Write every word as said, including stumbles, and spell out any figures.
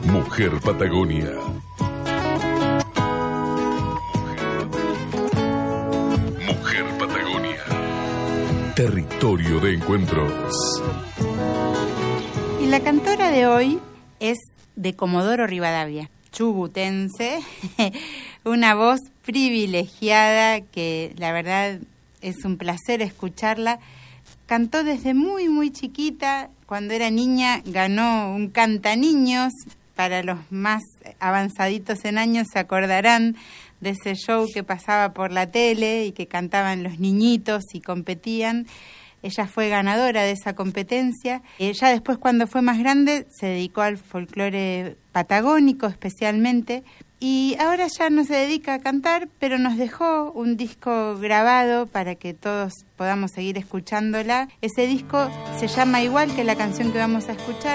Mujer Patagonia. Mujer Patagonia. Territorio de encuentros. Y la cantora de hoy es de Comodoro Rivadavia, chubutense, una voz privilegiada que la verdad es un placer escucharla. Cantó desde muy muy chiquita, cuando era niña ganó un cantaniños. Para los más avanzaditos en años se acordarán de ese show que pasaba por la tele y que cantaban los niñitos y competían. Ella fue ganadora de esa competencia. Ella después, cuando fue más grande, se dedicó al folclore patagónico especialmente. Y ahora ya no se dedica a cantar, pero nos dejó un disco grabado para que todos podamos seguir escuchándola. Ese disco se llama igual que la canción que vamos a escuchar.